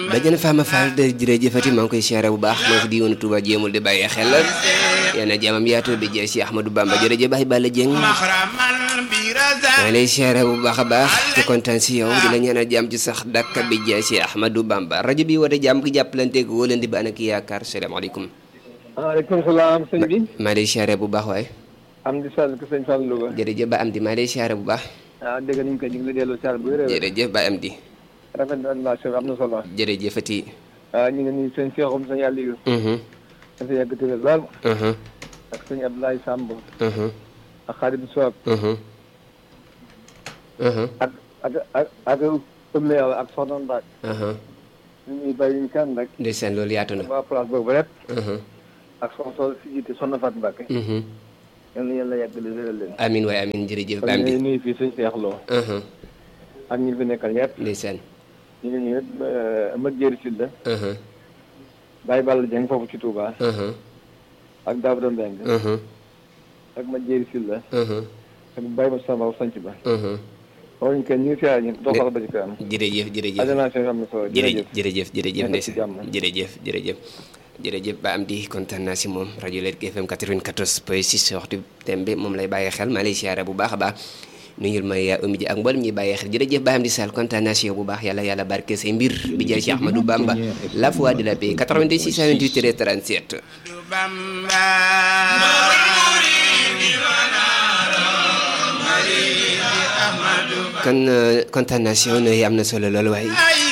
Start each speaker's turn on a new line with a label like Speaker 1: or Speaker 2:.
Speaker 1: Badiane Fama Fall de jërëjëfati maa ngi koy siyaare bu baax moo fi di woon Touba jéemul di bàyyi xel yéen a jaamam yaatu bi jeex si Ahmadou Bamba jërëjëf Baye Balla Dieng maa ngi lay siyaare bu baax a baax te kontaan si yow di la ñaanal jàmm ci sax dàkk bi jeex si Ahmadou Bamba rajo bi woote jàmm ki jàppalanteeg wóolandi ba ana ki yaakaar salaamaaleykum.
Speaker 2: waaleykum salaam sëñ bi.
Speaker 1: maa ngi lay siyaare bu baax waaye.
Speaker 2: am di sall ko sëñ Fall Louga.
Speaker 1: jërëjëf ba am di maa ngi lay siyaare bu baax.
Speaker 2: ah dégg nañu ko ñu ngi lay delloo siyaare bu wér.
Speaker 1: jërëjëf ba am di.
Speaker 2: rafet na animation bi am na solo.
Speaker 1: jërëjëfati.
Speaker 2: ñu ngi nuyu sëñ Cheikhoum sëñ Aliou. dafa yàgg tëwér lool. ak sëñ Abdoulaye Samb. ak Khadim Sow. ak Oumy Awa ak Soxna Mbac. ñu ngi bàyyi ñu kan rek.
Speaker 1: ndeysaan loolu yaatu na.
Speaker 2: waa place boobu rek. ak soxna si jiite Soxna Fatou Mbacké. yal na yàlla yàgg di wéral leen.
Speaker 1: amiin waaye amiin jërëjëf.
Speaker 2: kon ñu ngi nuyu fii sëñ Cheikh Lo. ak ñi fi nekkal ñëpp.
Speaker 1: ndeysaan.
Speaker 2: ñu ngi nuyu Amath Diéry Sylla. Baye Balla Dieng foofu ci Touba. ak Daouda Mbengue. ak Amath Diéry Sylla. ak Baye Moussa Mbow sanc ba. ñu kenn ñu ngi siyaare ñu doxal ba ci kanam.
Speaker 1: jërëjëf jërëjëf
Speaker 2: animation bi am na solo
Speaker 1: jërëjëf ndeysaan jërëjëf ba am di kontaan naa si moom rajo Lergui FM 94.6 waxtu tembe moom lay bàyyi xel maa lay siyaare bu baax a baax nuyul ma yaa umi ji ak mboolem ñuy bàyyi xel jërëjëf ba am di sall kontaan naa si yow bu baax yàlla barke say mbir bi jaay si Ahmadou Bamba la voix de la paix 88 628 37 kon kontaan naa si yow am na solo loolu waaye